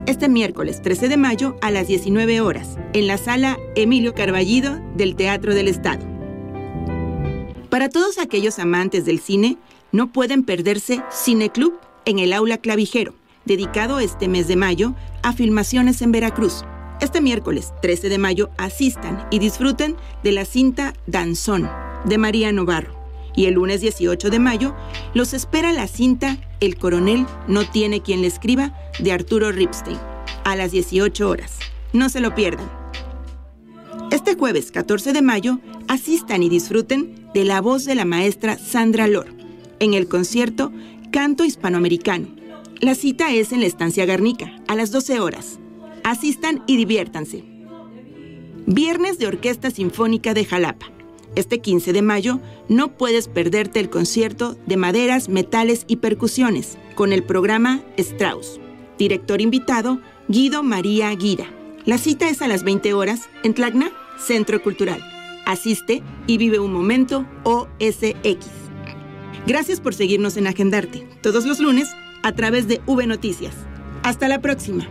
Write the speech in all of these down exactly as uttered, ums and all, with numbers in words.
este miércoles trece de mayo a las diecinueve horas, en la sala Emilio Carballido del Teatro del Estado. Para todos aquellos amantes del cine, no pueden perderse Cineclub en el Aula Clavijero, dedicado este mes de mayo a filmaciones en Veracruz. Este miércoles trece de mayo asistan y disfruten de la cinta Danzón, de María Novarro. Y el lunes dieciocho de mayo los espera la cinta El coronel no tiene quien le escriba, de Arturo Ripstein, a las dieciocho horas. No se lo pierdan. Este jueves catorce de mayo asistan y disfruten de la voz de la maestra Sandra Lor en el concierto Canto Hispanoamericano. La cita es en la Estancia Garnica, a las doce horas. Asistan y diviértanse. Viernes de Orquesta Sinfónica de Jalapa. Este quince de mayo no puedes perderte el concierto de maderas, metales y percusiones con el programa Strauss. Director invitado, Guido María Guira. La cita es a las veinte horas en Tacna, Centro Cultural. Asiste y vive un momento O S X. Gracias por seguirnos en Agendarte, todos los lunes a través de V Noticias. Hasta la próxima.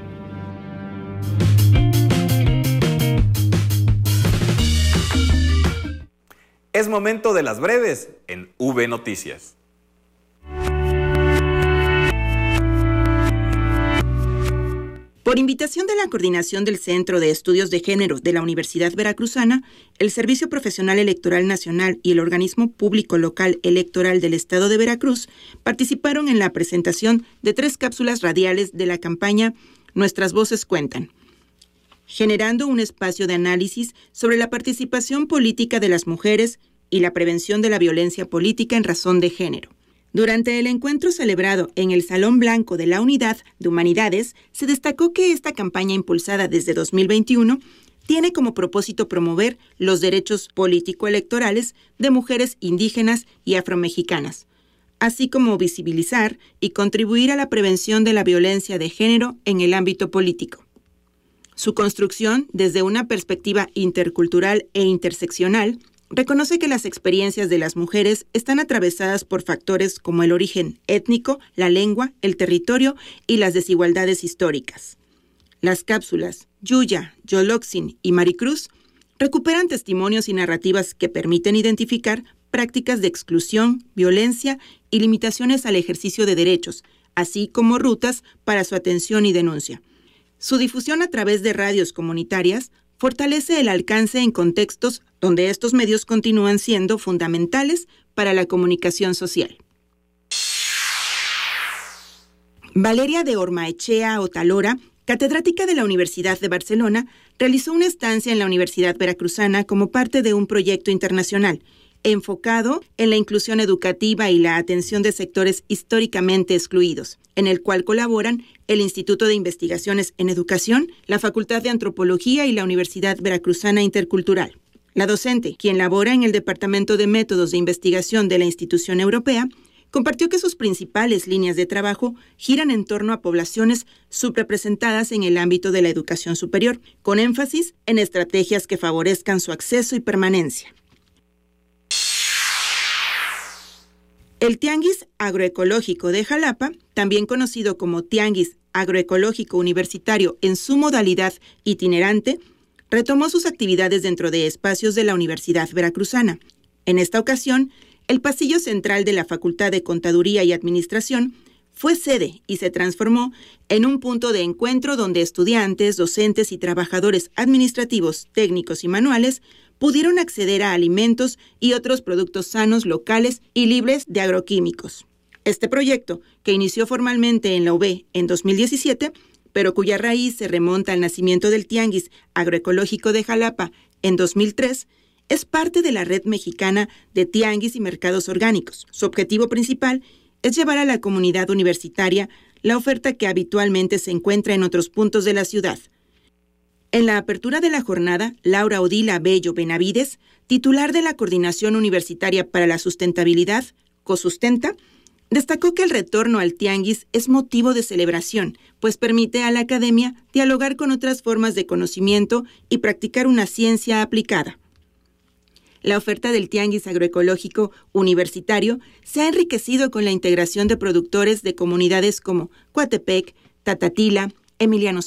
Es momento de las breves en V Noticias. Por invitación de la Coordinación del Centro de Estudios de Género de la Universidad Veracruzana, el Servicio Profesional Electoral Nacional y el Organismo Público Local Electoral del Estado de Veracruz participaron en la presentación de tres cápsulas radiales de la campaña Nuestras Voces Cuentan, generando un espacio de análisis sobre la participación política de las mujeres y la prevención de la violencia política en razón de género. Durante el encuentro celebrado en el Salón Blanco de la Unidad de Humanidades, se destacó que esta campaña impulsada desde dos mil veintiuno tiene como propósito promover los derechos político-electorales de mujeres indígenas y afromexicanas, así como visibilizar y contribuir a la prevención de la violencia de género en el ámbito político. Su construcción, desde una perspectiva intercultural e interseccional, reconoce que las experiencias de las mujeres están atravesadas por factores como el origen étnico, la lengua, el territorio y las desigualdades históricas. Las cápsulas Yuya, Yoloxin y Maricruz recuperan testimonios y narrativas que permiten identificar prácticas de exclusión, violencia y limitaciones al ejercicio de derechos, así como rutas para su atención y denuncia. Su difusión a través de radios comunitarias fortalece el alcance en contextos donde estos medios continúan siendo fundamentales para la comunicación social. Valeria de Ormaechea Otalora, catedrática de la Universidad de Barcelona, realizó una estancia en la Universidad Veracruzana como parte de un proyecto internacional enfocado en la inclusión educativa y la atención de sectores históricamente excluidos, en el cual colaboran el Instituto de Investigaciones en Educación, la Facultad de Antropología y la Universidad Veracruzana Intercultural. La docente, quien labora en el Departamento de Métodos de Investigación de la institución europea, compartió que sus principales líneas de trabajo giran en torno a poblaciones subrepresentadas en el ámbito de la educación superior, con énfasis en estrategias que favorezcan su acceso y permanencia. El Tianguis Agroecológico de Jalapa, también conocido como Tianguis Agroecológico Universitario en su modalidad itinerante, retomó sus actividades dentro de espacios de la Universidad Veracruzana. En esta ocasión, el pasillo central de la Facultad de Contaduría y Administración fue sede y se transformó en un punto de encuentro donde estudiantes, docentes y trabajadores administrativos, técnicos y manuales pudieron acceder a alimentos y otros productos sanos, locales y libres de agroquímicos. Este proyecto, que inició formalmente en la U B en dos mil diecisiete, pero cuya raíz se remonta al nacimiento del Tianguis Agroecológico de Jalapa en dos mil tres, es parte de la red mexicana de tianguis y mercados orgánicos. Su objetivo principal es llevar a la comunidad universitaria la oferta que habitualmente se encuentra en otros puntos de la ciudad. En la apertura de la jornada, Laura Odila Bello Benavides, titular de la Coordinación Universitaria para la Sustentabilidad, COSUSTENTA, destacó que el retorno al tianguis es motivo de celebración, pues permite a la academia dialogar con otras formas de conocimiento y practicar una ciencia aplicada. La oferta del Tianguis Agroecológico Universitario se ha enriquecido con la integración de productores de comunidades como Coatepec, Tatatila, Emiliano